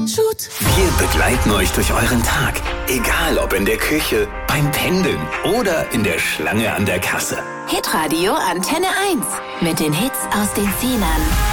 Shoot. Wir begleiten euch durch euren Tag. Egal ob in der Küche, beim Pendeln oder in der Schlange an der Kasse. Hitradio Antenne 1 mit den Hits aus den 10ern.